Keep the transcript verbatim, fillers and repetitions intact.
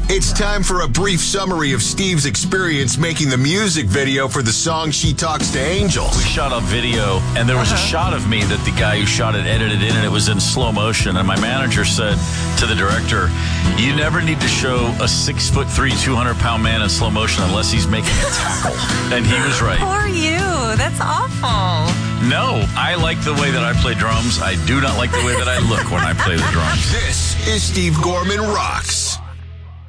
It's time for a brief summary of Steve's experience making the music video for the song She Talks to Angels. We shot a video, and there was a shot of me that the guy who shot it edited in, and it was in slow motion. And my manager said to the director, you never need to show a six foot three, two hundred pound man in slow motion unless he's making a tackle. And he was right. Poor you. That's awful. No, I like the way that I play drums. I do not like the way that I look when I play the drums. This is Steve Gorman Rocks.